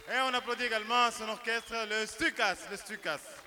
Et on applaudit également son orchestre, le Stukas, le Stukas.